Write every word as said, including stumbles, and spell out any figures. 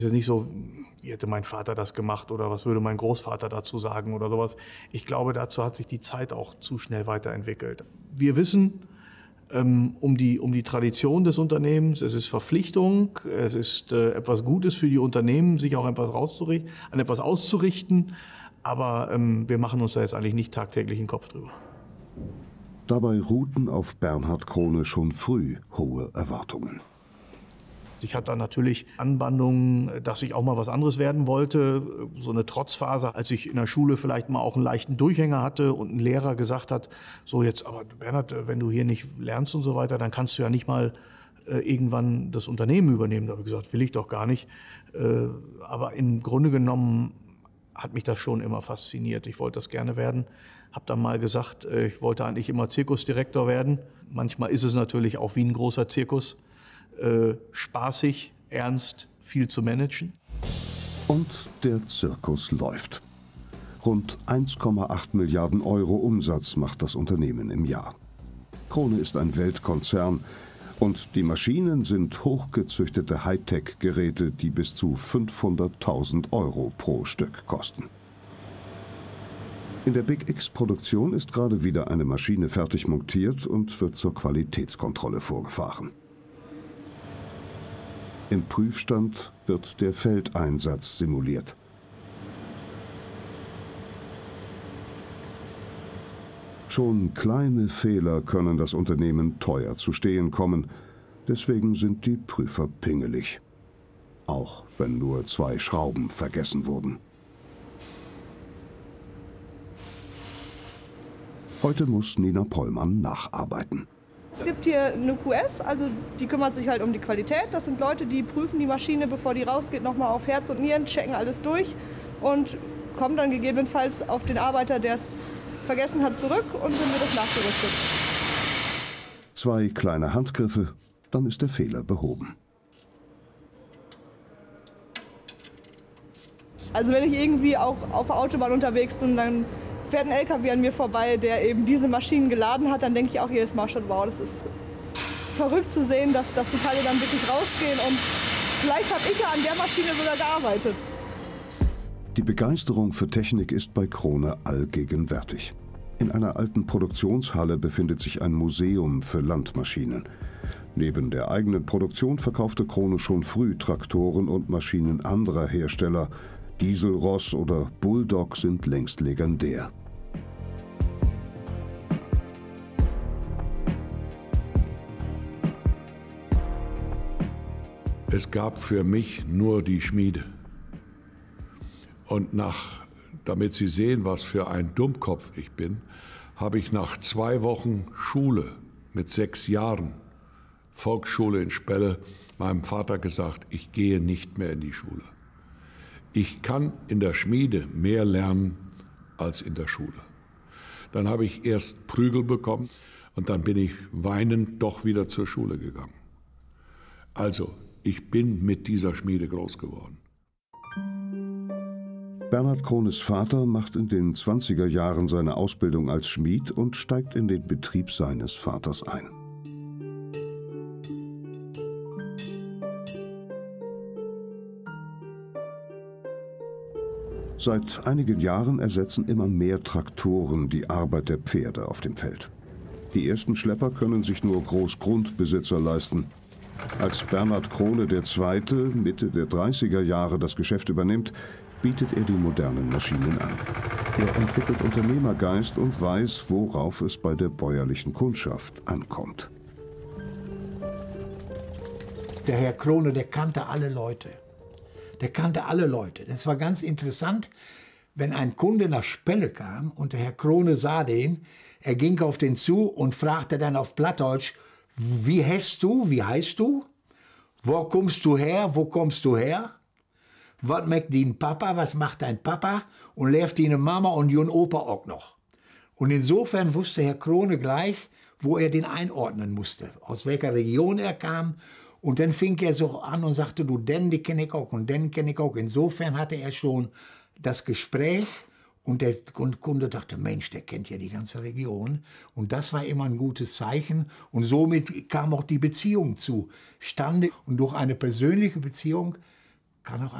Es ist nicht so, wie hätte mein Vater das gemacht oder was würde mein Großvater dazu sagen oder sowas. Ich glaube, dazu hat sich die Zeit auch zu schnell weiterentwickelt. Wir wissen ähm, um die, um die Tradition des Unternehmens, es ist Verpflichtung, es ist äh, etwas Gutes für die Unternehmen, sich auch etwas rauszurichten, an etwas auszurichten. Aber ähm, wir machen uns da jetzt eigentlich nicht tagtäglich einen Kopf drüber. Dabei ruhten auf Bernhard Krone schon früh hohe Erwartungen. Ich hatte dann natürlich Anbandungen, dass ich auch mal was anderes werden wollte. So eine Trotzphase, als ich in der Schule vielleicht mal auch einen leichten Durchhänger hatte und ein Lehrer gesagt hat, so jetzt, aber Bernhard, wenn du hier nicht lernst und so weiter, dann kannst du ja nicht mal äh, irgendwann das Unternehmen übernehmen. Da habe ich gesagt, will ich doch gar nicht. Äh, aber im Grunde genommen hat mich das schon immer fasziniert. Ich wollte das gerne werden. Habe dann mal gesagt, äh, ich wollte eigentlich immer Zirkusdirektor werden. Manchmal ist es natürlich auch wie ein großer Zirkus. Äh, spaßig, ernst, viel zu managen. Und der Zirkus läuft. Rund eins Komma acht Milliarden Euro Umsatz macht das Unternehmen im Jahr. Krone ist ein Weltkonzern und die Maschinen sind hochgezüchtete Hightech-Geräte, die bis zu fünfhunderttausend Euro pro Stück kosten. In der Big X-Produktion ist gerade wieder eine Maschine fertig montiert und wird zur Qualitätskontrolle vorgefahren. Im Prüfstand wird der Feldeinsatz simuliert. Schon kleine Fehler können das Unternehmen teuer zu stehen kommen. Deswegen sind die Prüfer pingelig. Auch wenn nur zwei Schrauben vergessen wurden. Heute muss Nina Pollmann nacharbeiten. Es gibt hier eine Q S, also die kümmert sich halt um die Qualität. Das sind Leute, die prüfen die Maschine, bevor die rausgeht, nochmal auf Herz und Nieren, checken alles durch und kommen dann gegebenenfalls auf den Arbeiter, der es vergessen hat, zurück und dann wird das nachgerüstet. Zwei kleine Handgriffe, dann ist der Fehler behoben. Also wenn ich irgendwie auch auf der Autobahn unterwegs bin, dann fährt ein L K W an mir vorbei, der eben diese Maschinen geladen hat, dann denke ich auch jedes Mal schon, wow, das ist verrückt zu sehen, dass, dass die Teile dann wirklich rausgehen und vielleicht habe ich ja an der Maschine sogar gearbeitet. Die Begeisterung für Technik ist bei Krone allgegenwärtig. In einer alten Produktionshalle befindet sich ein Museum für Landmaschinen. Neben der eigenen Produktion verkaufte Krone schon früh Traktoren und Maschinen anderer Hersteller. Dieselross oder Bulldog sind längst legendär. Es gab für mich nur die Schmiede. Und nach, damit Sie sehen, was für ein Dummkopf ich bin, habe ich nach zwei Wochen Schule mit sechs Jahren, Volksschule in Spelle, meinem Vater gesagt, ich gehe nicht mehr in die Schule. Ich kann in der Schmiede mehr lernen als in der Schule. Dann habe ich erst Prügel bekommen und dann bin ich weinend doch wieder zur Schule gegangen. Also, ich bin mit dieser Schmiede groß geworden. Bernhard Krones Vater macht in den zwanziger Jahren seine Ausbildung als Schmied und steigt in den Betrieb seines Vaters ein. Seit einigen Jahren ersetzen immer mehr Traktoren die Arbeit der Pferde auf dem Feld. Die ersten Schlepper können sich nur Großgrundbesitzer leisten. Als Bernhard Krone der Zweite Mitte der dreißiger Jahre das Geschäft übernimmt, bietet er die modernen Maschinen an. Er entwickelt Unternehmergeist und weiß, worauf es bei der bäuerlichen Kundschaft ankommt. Der Herr Krone, der kannte alle Leute. Der kannte alle Leute. Das war ganz interessant, wenn ein Kunde nach Spelle kam und der Herr Krone sah den, er ging auf den zu und fragte dann auf Plattdeutsch, wie heißt du, wie heißt du? Wo kommst du her, wo kommst du her? Was macht dein Papa, was macht dein Papa? Und lebt deine Mama und dein Opa auch noch. Und insofern wusste Herr Krone gleich, wo er den einordnen musste, aus welcher Region er kam. Und dann fing er so an und sagte, du, den, die kenne ich auch und den kenne ich auch. Insofern hatte er schon das Gespräch und der Kunde dachte, Mensch, der kennt ja die ganze Region. Und das war immer ein gutes Zeichen. Und somit kam auch die Beziehung zustande. Und durch eine persönliche Beziehung kann auch